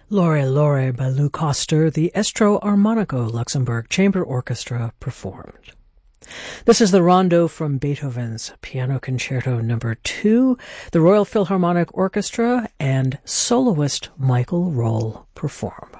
Lore Lore by Lou Koster, the Estro Armonico Luxembourg Chamber Orchestra performed. This is the Rondo from Beethoven's Piano Concerto No. 2, the Royal Philharmonic Orchestra and soloist Michael Roll perform.